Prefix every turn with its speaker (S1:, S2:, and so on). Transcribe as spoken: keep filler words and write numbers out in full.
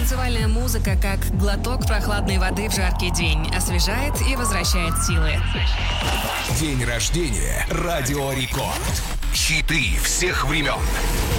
S1: Танцевальная музыка, как глоток прохладной воды в жаркий день, освежает и возвращает силы.
S2: День рождения. Радио Рекорд. Хиты всех времен.